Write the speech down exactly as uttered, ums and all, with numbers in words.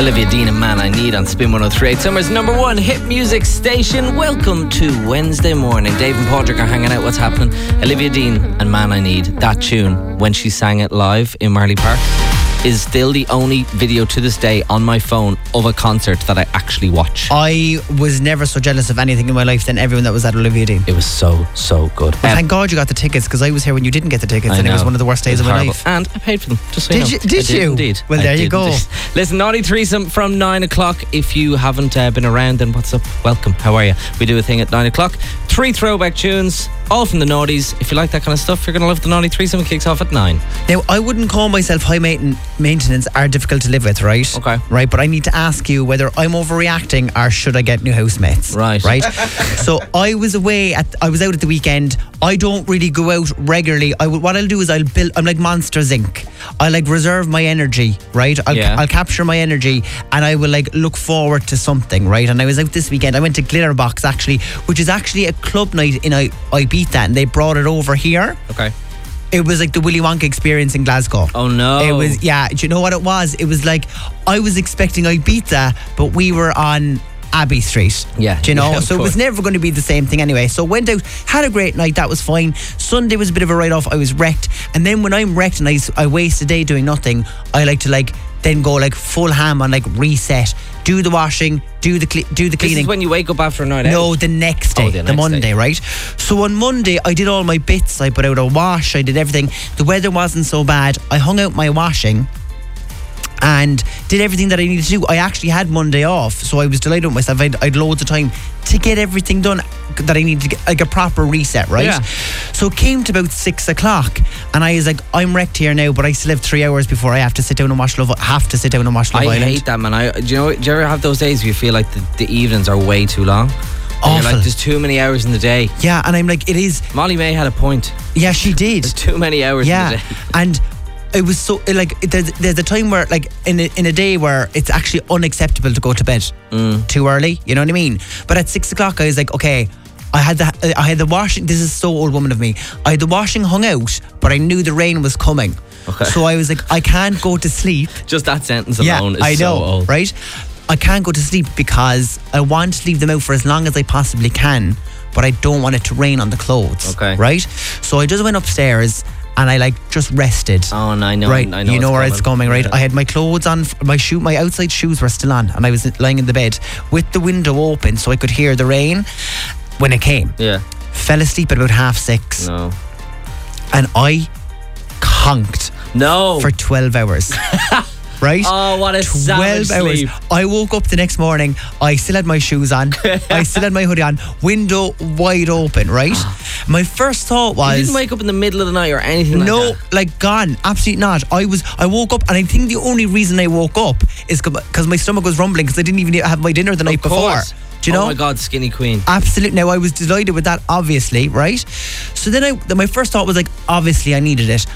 Olivia Dean and Man I Need on Spin one oh three point eight, Summer's number one hit music station. Welcome to Wednesday morning. Dave and Padraig are hanging out. What's happening? Olivia Dean and Man I Need. That tune, when she sang it live in Marley Park, is still the only video to this day on my phone of a concert that I actually watch. I was never so jealous of anything in my life than everyone that was at Olivia Dean. It was so, so good. Well, Um, thank God you got the tickets, because I was here when you didn't get the tickets, I and it was know. one of the worst days It of was my horrible. life. And I paid for them, just so Did you you- know. did I did you? Indeed. Well, I there you did go. indeed. Listen, Naughty Threesome from nine o'clock. If you haven't uh, been around, then what's up? Welcome. How are you? We do a thing at nine o'clock. Three throwback tunes, all from the Naughties. If you like that kind of stuff, you're going to love the Naughty Threesome. It kicks off at nine. Now, I wouldn't call myself high mainten- maintenance or difficult to live with, right? Okay. Right, but I need to ask you whether I'm overreacting or should I get new housemates? Right. Right? So I was away, at I was out at the weekend. I don't really go out regularly. I will, what I'll do is I'll build, I'm like Monsters Incorporated. I like reserve my energy, right? I'll, Yeah. I'll capture my energy and I will like look forward to something, right? And I was out this weekend. I went to Glitterbox actually, which is actually a club night in I- Ibiza, and they brought it over here. Okay. It was like the Willy Wonka experience in Glasgow. Oh, no. It was, yeah. Do you know what it was? It was like, I was expecting Ibiza, but we were on Abbey Street. Yeah, Do you know? yeah, of so it was course. never going to be the same thing anyway. So went out, had a great night. That was fine. Sunday was a bit of a write-off. I was wrecked. And then when I'm wrecked and I, I waste a day doing nothing, I like to like then go like full ham on like reset, do the washing, do the cle- do the This cleaning. is when you wake up after a night out? No, the next day, Oh, the the, next Monday, day. right? So on Monday, I did all my bits. I put out a wash, I did everything. The weather wasn't so bad. I hung out my washing and did everything that I needed to do. I actually had Monday off, so I was delighted with myself. I'd, I'd loads of time to get everything done that I needed to get, like a proper reset, right? Yeah. So it came to about six o'clock, and I was like, I'm wrecked here now, but I still have three hours before I have to sit down and watch Love. Have to sit down and watch Love I Island. hate that, man. I, do you know? Do you ever have those days where you feel like the, the evenings are way too long? And Awful. You're like, there's too many hours in the day. Yeah, and I'm like, it is. Molly May had a point. Yeah, she did. There's too many hours in Yeah, the day. and it was so like there's, there's a time where like in a, in a day where it's actually unacceptable to go to bed Mm. too early. You know what I mean? But at six o'clock, I was like, okay. I had the I had the washing. This is so old woman of me. I had the washing hung out, but I knew the rain was coming. Okay. So I was like, I can't go to sleep. Just that sentence Yeah, alone is I know, so old. right? I can't go to sleep because I want to leave them out for as long as I possibly can, but I don't want it to rain on the clothes. Okay. Right? So I just went upstairs and I like just rested. Oh, and I know. Right, I know you know where it's coming. coming, right? Yeah. I had my clothes on, my shoe, my outside shoes were still on, and I was lying in the bed with the window open so I could hear the rain when it came. Yeah. Fell asleep at about half six, No. and I conked No. for twelve hours. Right? Oh, what a savage twelve hours. sleep. I woke up the next morning. I still had my shoes on. I still had my hoodie on. Window wide open, right? My first thought was, You didn't wake up in the middle of the night or anything like no, that? like gone. Absolutely not. I was. I woke up, and I think the only reason I woke up is because my stomach was rumbling because I didn't even have my dinner the night Of course. before. Do you know? Oh my God, skinny queen. Absolutely. Now I was delighted with that, obviously, right? So then I, then my first thought was like, obviously I needed it.